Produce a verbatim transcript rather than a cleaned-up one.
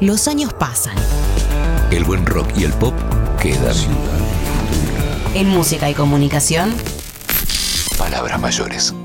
Los años pasan. El buen rock y el pop quedan. En música y comunicación, Palabras mayores.